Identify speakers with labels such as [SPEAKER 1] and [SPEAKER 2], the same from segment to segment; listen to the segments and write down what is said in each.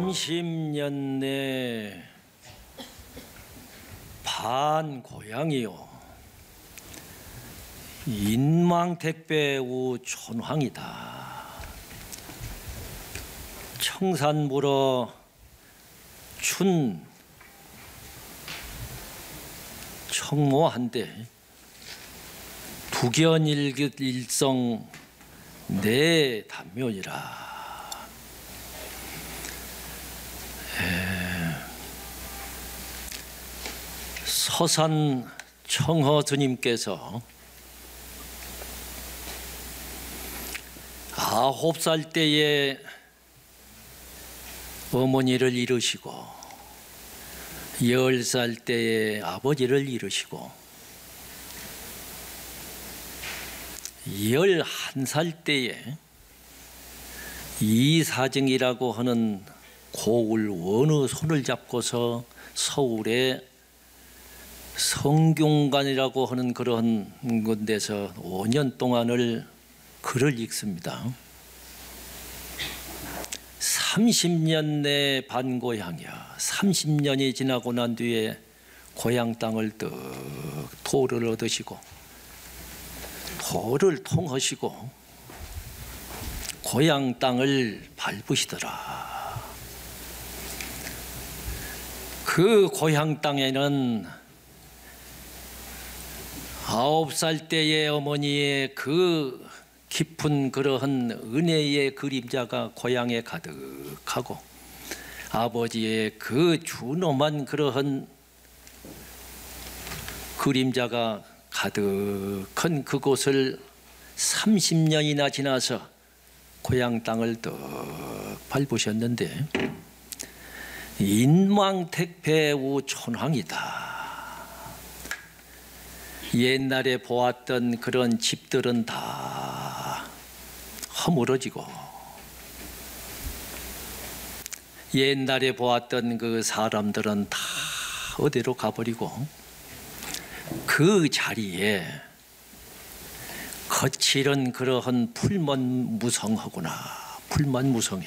[SPEAKER 1] 30년 내 반고향이요 인망택배우 촌황이다. 청산물어 춘 청모한데 부견일성 내 단묘이라. 서산 청허 스님께서 9살 때에 어머니를 잃으시고 10살 때에 아버지를 잃으시고 11살 때에 이사증이라고 하는 고을 원의 손을 잡고서 서울에 성균관이라고 하는 그런 곳에서 5년 동안을 글을 읽습니다. 30년 내 반고향이야. 30년이 지나고 난 뒤에 고향 땅을 떡 토를 얻으시고 토를 통하시고 고향 땅을 밟으시더라. 그 고향 땅에는 9살 때의 어머니의 그 깊은 그러한 은혜의 그림자가 고향에 가득하고 아버지의 그 준엄한 그러한 그림자가 가득한 그곳을 30년이나 지나서 고향 땅을 떡 밟으셨는데 인망택배우 촌황이다. 옛날에 보았던 그런 집들은 다 허물어지고 옛날에 보았던 그 사람들은 다 어디로 가버리고 그 자리에 거칠은 그러한 풀만 무성하구나. 풀만 무성해.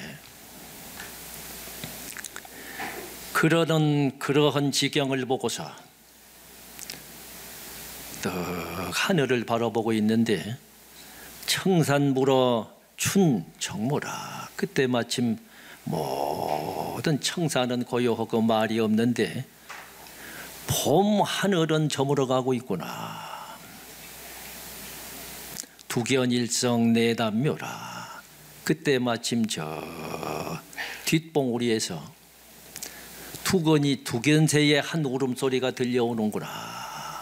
[SPEAKER 1] 그러한 지경을 보고서 하늘을 바라보고 있는데 청산물어 춘 정모라. 그때 마침 모든 청산은 고요하고 말이 없는데 봄 하늘은 저물어가고 있구나. 두견일성 내단묘라. 그때 마침 저 뒷봉우리에서 두견새의 한 울음소리가 들려오는구나.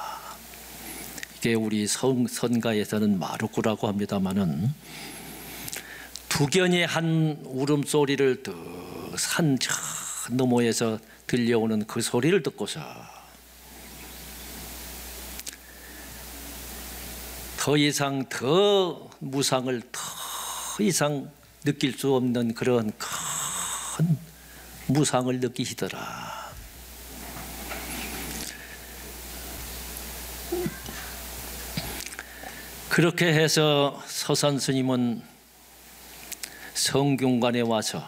[SPEAKER 1] 이게 우리 선가에서는 마루꾸라고 합니다마는 두견의 한 울음소리를 산 저 너머에서 들려오는 그 소리를 듣고서 더 이상 더 무상을 더 이상 느낄 수 없는 그런 큰 무상을 느끼시더라. 그렇게 해서 서산 스님은 성균관에 와서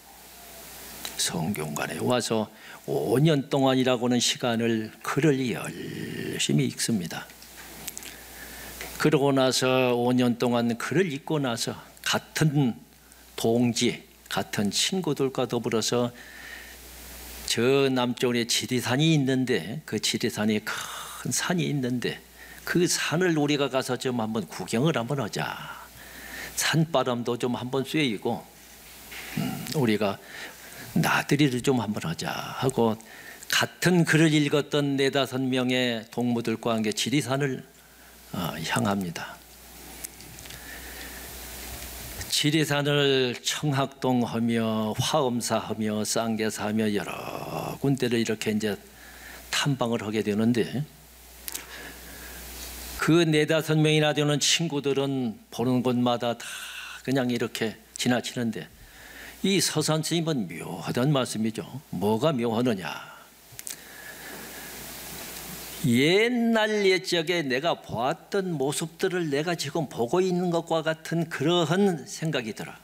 [SPEAKER 1] 5년 동안이라고는 시간을 글을 열심히 읽습니다. 그러고 나서 5년 동안 글을 읽고 나서 같은 동지, 같은 친구들과 더불어서 저 남쪽에 지리산이 있는데 그 지리산에 큰 산이 있는데 그 산을 우리가 가서 좀 한번 구경을 한번 하자. 산바람도 좀 한번 쐬이고 우리가 나들이를 좀 한번 하자 하고 같은 글을 읽었던 4-5명의 동무들과 함께 지리산을 향합니다. 지리산을 청학동하며 화엄사하며 쌍계사하며 여러 군데를 이렇게 이제 탐방을 하게 되는데 그 4-5명이나 되는 친구들은 보는 곳마다 다 그냥 이렇게 지나치는데 이 서산 스님은 묘하다는 말씀이죠. 뭐가 묘하느냐. 옛날 옛적에 내가 보았던 모습들을 내가 지금 보고 있는 것과 같은 그러한 생각이 들어.